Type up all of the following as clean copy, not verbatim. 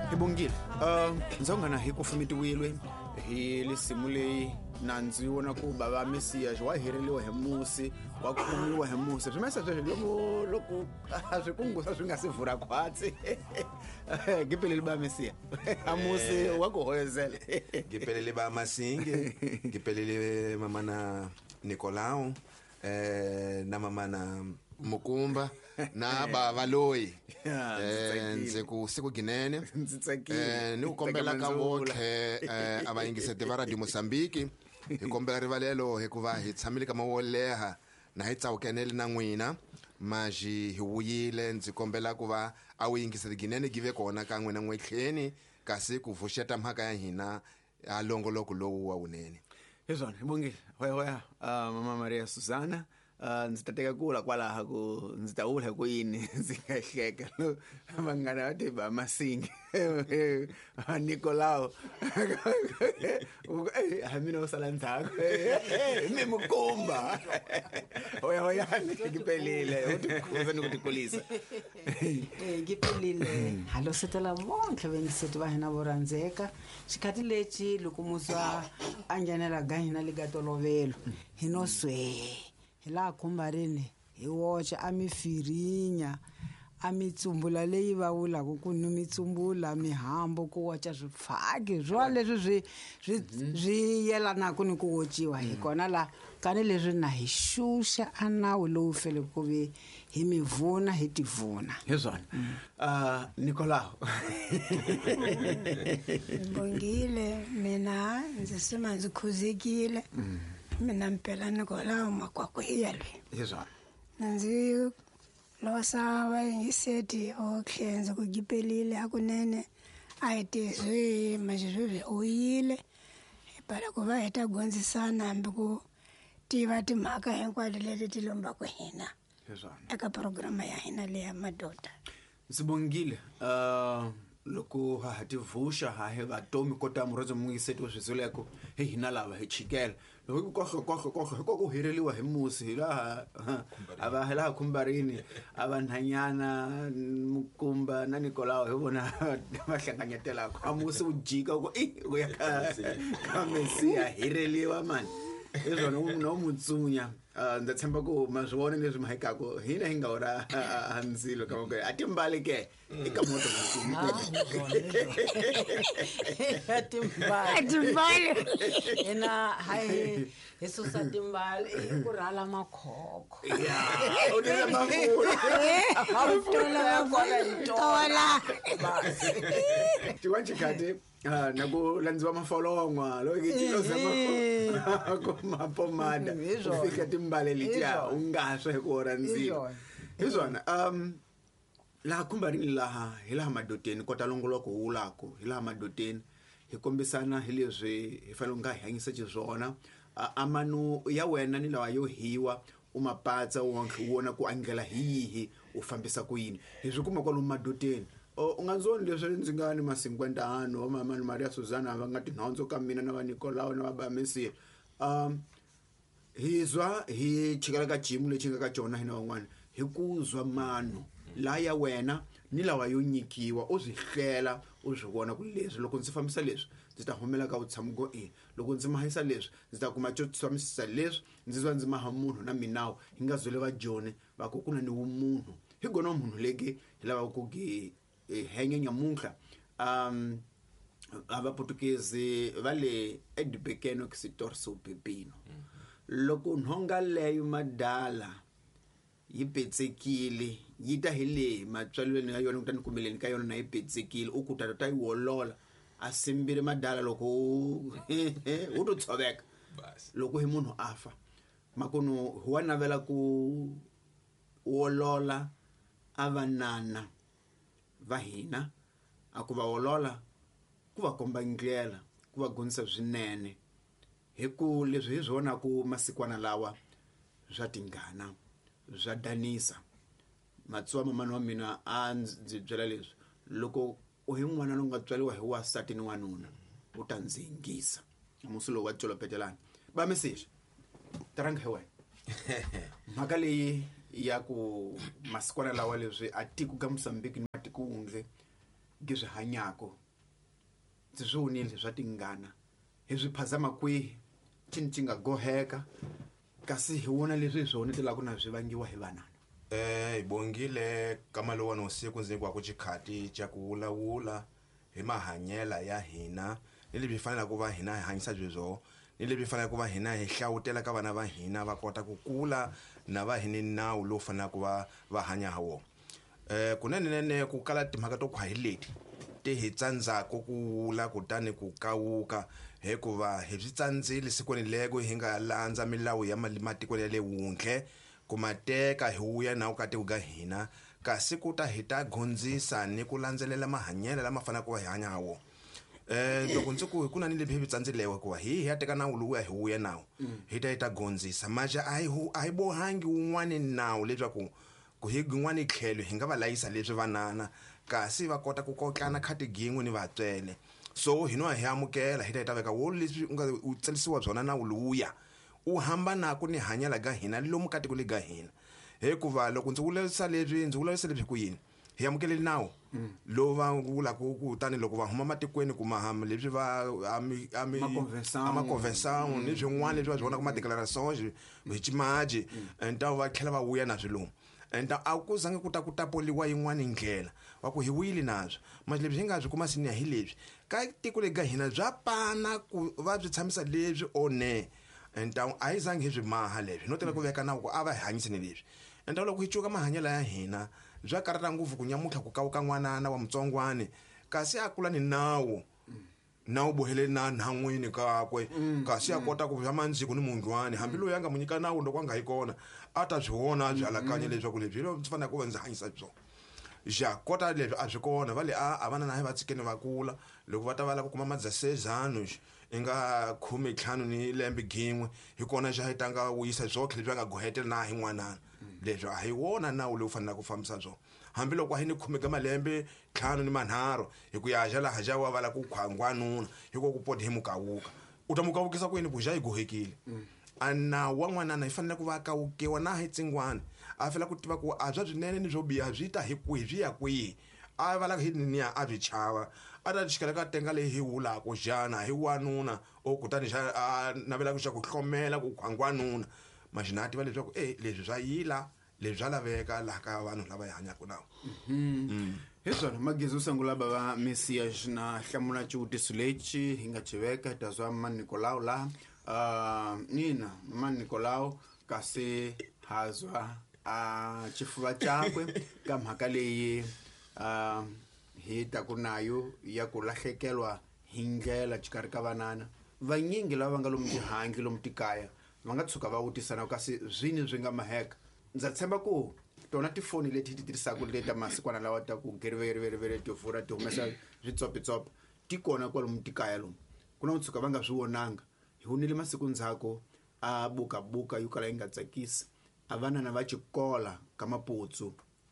Ibongile nzongana hi ku fumitiwilwe hi lisimule nanzi wona ku baba Messiah wa hireliwa hi musi wa kumiwa hi musi swimesa sweswo loko swikungusa swi nga si vhura khwatsi gipelele ba Messiah amusi wa ku hoyezela gipelele ba Masinge gipelele mama na Nicolao na mama na Mukumba na baba loyi nze ku siku ginene ni ku kombela ka vokhe abayingiseti va Radio Mozambique hi kombela rivalelo hikuva hi tshamile ka mawoleha na hi tsawukenele na n'wina maji hi wuyile ndzi kombela ku va a wu yingiseti ginene give kona ka n'wina n'wetlheni kasi ku vuxeta mhaka ya hina a longoloko lowu wa unene Hezona ibongile hoya mama Maria Susana ndzi ta teka kula kwalaha ku ndzi ta vula ku yini ndzi nga hleka vangana va te ba Masinge Nicolao mina usala ndzhaku mi Mukumba hoya ngipelile uthi ni ku tikolisa ngipelile halo setela bonke vengiseti va hina vorandzeka xikati lexi loko musa a nghenela gahina ligatolovelo hino swe la khumbarini hi wocha a mi firinya a mi tsumbula leyi va vulaku ku ni mi tsumbula mihambo ku wocha swifaki swo leswi swi yelana ku ni ku wochiwa hi kona la kani leswi na hi xuxa a nawu lowu fele ku ve hi mi vuna hi tivuna Hezona Nicolao Bongile mina ndzi sima ndzi khuzekile mina mpela Nicolao makwakwiyelwe Hezona ndzi losa va yingiseti okhenze ku gipelile hakunene a hitizwe majizwe oyile para ku va heta gonzisana hambi ku tiva timhaka hinkwato leti ti lomba ku hina Hezona eka programa ya hina leya madota Sibongile loko ha ti vusha ha he vatomi kota murozo mungiseti wa swizoleko he hina lava he chikela loko ku hireliwa hi musi la ava hela khumbarini ava nhanyana Mukumba na Nicolao he vona va hlanganyetela ku amusi ujika ku ya ka Messiah hireliwa mani ezona no mutsunya ndza tshemba ku mazwone leswi mahekako hina hinga ora hanzilo kama ku atimbali ke eka moto atimbali ena hai Yesu satimbali ku rala makhokho ya udela mafula tola tola basi tiwanchi kade naku landziwa mafolongwa lo ngitilo zama ku mapomada ufika timbali litya ungaswe ku ora nzilo izona la khumbarini laha hilaha madoteni kota longoloko hulako hilaha madoteni hi kombisana hi leswi hi falonga hi hanyisa xiswona amanu ya wena ni lawa yo hiwa umapatsa wona ku angela hihi u fambisa ku yini hi swi kuma kwalo madoteni unganzoni leswi ndzi nga ni ma 50 ano wa mama Maria Susana va nga tinhondzo ka mina na va Nicolao na va ba Messiah hizwa hi chikala ka jimu lechi nga ka jona hina wan'wana hi kuzwa mano la ya wena ni lawa yo nyikiwa u swi hlela u swi vona ku leswi loko ndzi fambisa leswi ndzi ta humela ka utsamuko loko ndzi mahisa leswi ndzi ta kuma tsamisisa leswi ndzi zwa ndzi maha munhu na minawu hi nga zwele va jone va ku kuna ni wumunhu hi gona munhu leke hi lava ku ge henge nyamuhla ava Portuguese vale edibekeno ksitorso pepino loko nhonga leyo madala yi petsekile yi ta hele matswalweni ya yona kutani kumeleni ka yona na yi petsekile u kutata ta yi wolola a simbire madala loko u to tshoveka basi loko hi munhu afa makuno huwa navela ku wolola avanana va hina aku va wolola ku va komba ndlela ku va gonisa swinene hi ku leswi hi zwona ku masikwana lawa swa tingana swa danisa matsuwa mamani wa mina a ndzi byela leswi loko u hi n'wana lo nga tswaliwa hi wasati ni wanuna u ta ndzi yingisa musulo wa tsholopetelana ba Messiah taranga he wena mhaka leyi ya ku masikwana lawa leswi a tiku ka Mozambique ni matiku unze ngizwe hanyako zizonile swa tingana hezwi phazama kwi tinga goheka kasi hi wona leswi zwone tela kuna swi vangiwa hi vanana ibongile kama lo wona usiku ndzeni kwa ku chikhati cha ku wulawula hi mahanyela ya hina ni lebyi fanela ku va hina hi hanyisa byo ni lebyi fanela ku va hina hi hlawutela ka vana va hina va kota ku kula na va hini nawu lo fanela ku va hanya hawo kunene ku kala timhaka to khwahileti ti hi tsandzaka ku wula kutani ku kawuka hikuva hi byi tsandzile sikweni lego hi nga landza milawu ya matiko ya le wundle kumateka hi uya na ukati uga hina kasi ku ta hi ta gondzisa ni ku landzelela mahanyelo lama fanaka ku va hi hanya hawo loko ndzi ku kuna ni lebyi byi tsandzilewe ku hi ya teka nawu lowu hi uya nawo hi ta gondzisa maja a hi bohangi un'wana nawu leswaku ku hi gin'wana tlhelo hi nga va layisa leswi vanana kasi va kota ku kotlana khati gin'we ni vatswele so hino hi amukela hi ta veka wo leswi u nga u tselisiwa byona nawu lowuya u hambana ku ni hanyela ga hina lomu katiko le ga hina hikuva loko ndzi vulavisa lebyi ku yini hi amukeleli nawu lo va vula ku tani loko va huma matikweni ku mahama lebyi va amaconvention ni byin'wana lebyi va byona ku madeclaration hi chimaji enta va tlhela va vuya na swilomu enta a ku zange ku tapoliwa yin'wana ndlela wa ku hi wili nazwo manje lebyi hi nga byi kuma sini hi lebyi ka tiko le ga hina bya pana ku va byi tshamisa lebyi one enta a hi zange hi byi maha lebyi no tela ku veka nawu ku a va hi hanyiseni lebyi enta loko hi cuka mahanyela ya hina bya karata nguvu ku nyamutlha ku kawuka n'wanana wa mutsongwane kasi a kula ni nawu bohele na nhan'wini kakwe kasi a kota ku bya mandziku ni mundlwane hambi loyi a nga munyika nawu loko a nga yi kona a ta byi vona byi alakanye leswaku lebyi lo byi fanele ku va ndzi hanyisa byo ja kota lebyi a byi kona va le a vana na hi va tsikeni va kula loko va ta va la ku kuma madzasezano i nga 15 ni lembe gin'we hi kona ja hi tanga wisa byotlhe lebyi a nga gohetela na hi n'wanana leswi a hi wona nawu lowu fanelaka ku fambisa byona hambi loko a hi ni 10 malembe 5 ni manharhu hi ku ya ja laha ja wa vala ku khwangwanuna hi ku podi hi mukawuka u ta mukawukisa ku yini ku ja hi gohekile ana wa n'wanana hi fanele ku va kawukiwa na hi tsingwana a fela ku tiva ku a bya byinene ni byo biha byi ta hi kwihi byi ya kwihi a vala hi ni a byi chava a ta xikela ka tenga leyi hi wulaka jana hi wanuna o kutani a navela ku xa ku hlomela ku khwangwanuna majina tiva leswaku leswi swa yila leswi swa laveka laha ka vanhu lava hi hanyaka nawo hi swona magezi u sungula bava Messias na hlamula xivutiso lexi hi nga chiveka ta swa mani Nicolau laha nina mani Nicolau kasi hazwa a chifuva chakwe ka mhaka leyi hi ta ku nayo ya ku lahlekelwa hi ndlela xikarhi ka vanana vanyingi lava nga lomu tihangi lomu tikaya va nga tshuka va vutisana kasi zwini byi nga maheka ndza tshemba ku tona tifoni leti ti tirhisaka leta masikwana lawa ta ku geriveri to fura ti humesa switsopitsop ti kona kwalomu tikaya lomu ku na tshuka va nga swi vonanga hi hunile masiku ndzhaku a buka yo kala yi nga tsakisi a vanana va xikola ka maputsu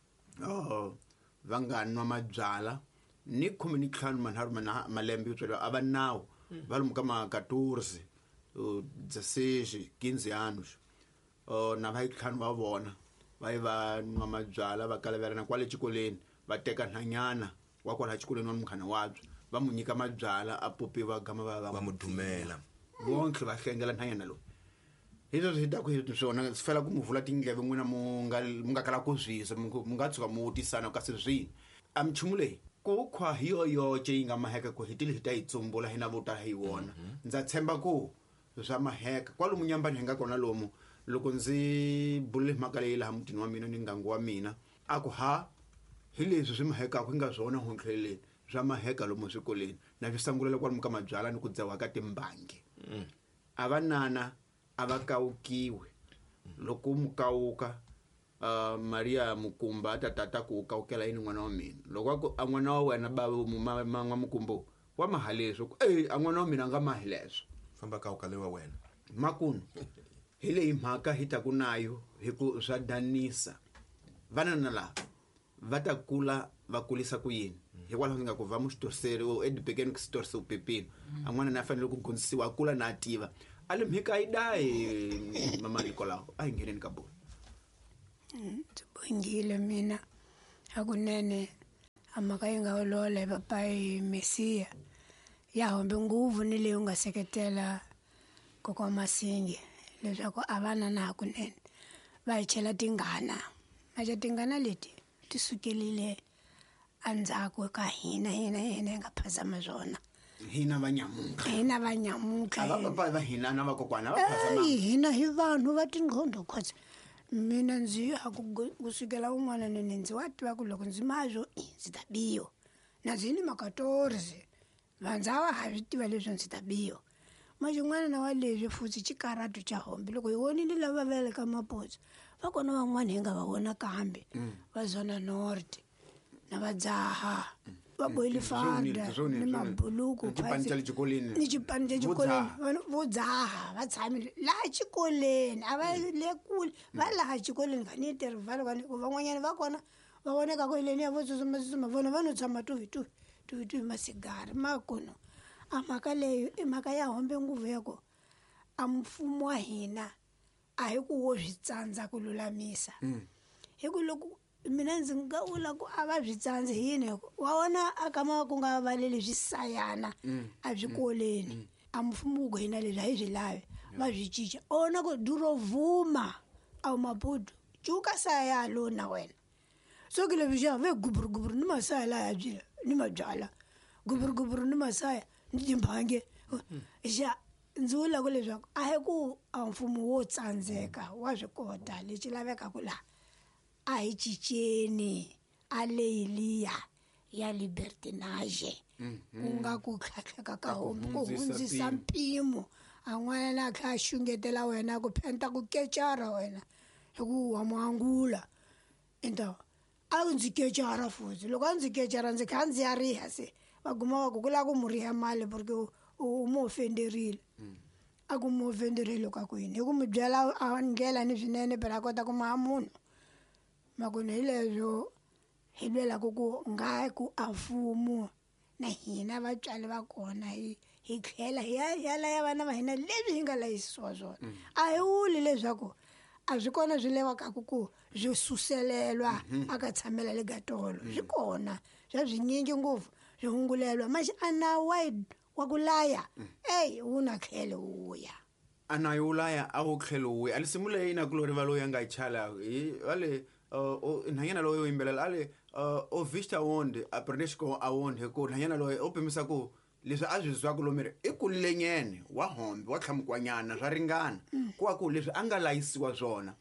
va nga nwa mabyala ni 15 manharhu malembe yo tswela a va nawu va lomu ka ma 14 16 15 anos na va itlhanu va vona va nwa mabyala va kalaverana kwale xikoleni va teka nhanyana wa kwala xikoleni wa munghana wabye va mu nyika mabyala a popi va gama va mudumela bonke va hlengela nhanyana lo hizo swi ta ku swona swi fela ku muvula tindleve n'wina mu nga kala ku zwisa mu nga tshuka mu vutisana kasi zwini a michumu leyi ku khwa hi yoyoce yi nga maheka ku hitile hi ta yi tsumbula hi na vota hi wona ndza tshemba ku swa maheka kwalomu nyambani hi nga kona lomu loko ndzi bulle mhaka leyi laha mutini wa mina ni ngangu wa mina a ku hi leswi swi mahekaka hi nga swona hontlheleni swa maheka lomu swikoleni na swi sangulela kwalomu ka mabyala ni ku dzawa ka timbangi a vanana a va kawukiwe loko mukawuka Maria Mukumba tata ku kawukela yini n'wana wa mina loko a n'wana wa wena bava mama Mukumbo wa mahaleswo a n'wana wa mina nga mahileswo famba kawuka lewa wena makunu hi leyi mhaka hi ta ku nayo hi ku swa danisa vanana la va ta kula va kulisa ku yini hikwalaho nga ku va mu xitoriseri o edibekeni ku sitorisa upepini a n'wana na fanele ku gondzisiwa a kula na a tiva a le mhika yi dahi mama Nicolau a hi ngheneni ka bona ndzi bongile mina hakunene amhaka yi nga olola hi papai Mesiya ya hombe nguvu ni leyi u nga seketela kokwa Masingi leswaku a va na hakunene va hi chela tingana tingana leti ti sukelile andzhaku ka hina hi nga phazama swona hina vanyamuka papa va hina na vakokwana va phazama hina hi vanhu va tinqondo khotsa mina ndzi ha kusukela un'wana nini ndzi wa tiva ku loko ndzi mazwo ndzi ta biyo na zini makatorzi vandzava ha swi tiva leswi ndzi ta biyo majin'wana na wa leswi futhi xikaratu xa hombe loko hi vonile lava va le ka mapotso va kona van'wana hi nga va vona kambe va zona North na vadzaha va bohile fada ni mabuluku ni xipano xa le xikolweni vo dzaha va tshamile laha xikolweni a va le kule va laha xikolweni va ni tirivhalo van'wanyana va kona va voneka ku hileni ya vo tsutsuma vona va no tshama tuhi masigari makono a mhaka leyo i mhaka ya hombe nguvu ya ku a mfumo wa hina a hi ku wo swi tsandza ku lulamisa hi ku loko mina ndzi nga vula ku a va byi tsandzi hi yini wa vona a kama ku nga valeli swi sayana a byi koleni a mfumo wu hina leswi a hi byi lavi va byi cinca ona ku duro vuma a mabudu cuka saya lo na wena so ke leswi xa ve guburu ni masaya la ya byi ni mabyala guburu ni masaya ni timbange xa ndzi vula ku leswaku a hi ku a mfumo wo tsandzeka wa swi kota lexi laveka ku laha a hi ciceni a leyiliya ya libertinage ku nga ku tlhatlheka ka hombe ku hundzisa mpimo an'wana na tlha xungetela wena ku phenta ku kecara wena hi ku wa muangula enta a ndzi kecara futhi loko a ndzi kecara ndzi kha ndzi ya riha se va guma va ku kula ku muriha mali porque u mo ofenderile a ku mo ofenderile ka kwini hi ku mi byela a ndlela ni swinene pera kota ku ma munhu makone hi leswo hi lwela ku nga ku afumo na hina vatswali va kona hi tlhela hi ya laya vana va hina leswi hi nga layisiwa swona a hi vuli leswaku a swi kona swi levaka ku byo suselelwa aka tshamela le gatolo swi kona swa byinyingi ngopfu byi hungulelwa maxi ana wide wa ku laya wu na tlhele wuya ana yulaya a go tlhelo wuya a le simule ina ku lori va lo yanga ichala vale nhanyana loyo yimbelela ale o vista wonde a perneshko a wonde ko nhanyana loyo o pemisa ku leswi a swi zwa ku lomere I ku lenyene wa hombe wa tlhamukwanyana swa ringana ku ku leswi a nga layisiwa swona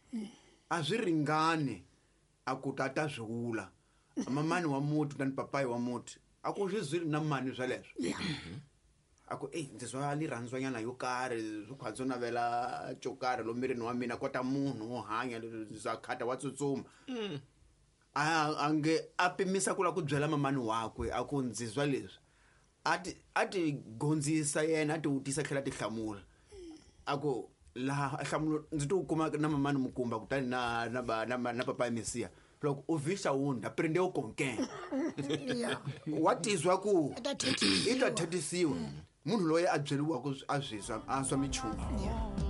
a swi ringane a ku tata swihula mamani wa muti na papai wa muti a ku swi na mani swa leswo ako ndzi swa li rhandzwanyana yo karhi swi khwatso navela chokari lomirini wa mina kota munhu wo hanya leswi swa khata wa tsutsuma ange a pimisa ku la ku byela mamani wakwe a ku ndzi swa leswi ati gondzisa yena ati utisa tlhela ti hlamula ako la hlamula ndzi to kuma na mamani mukumba kutani na papa Mesiya loko u visa wunda aprende u konken watizwa ku ita thethisiwa munhu loyi a byeliwa ku a swa michumu